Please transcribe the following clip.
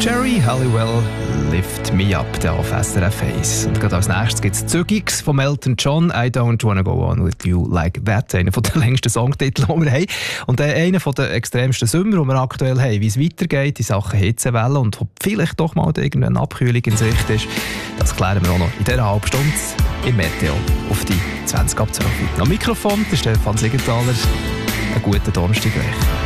Jerry Halliwell, Lift Me Up, der auf SRF 1. Und gerade als nächstes gibt es Zügigs von Elton John, I Don't Wanna Go On With You Like That, einer der längsten Songtitel, die wir haben. Und einer der extremsten Sommer, die wir aktuell haben. Wie es weitergeht in Sachen Hitzewelle und ob vielleicht doch mal irgendeine Abkühlung in Sicht ist, das klären wir auch noch in dieser halben Stunde im Meteo auf die 20 ab 12. Am Mikrofon der Stefan Siegenthaler. Einen guten Donnerstag euch.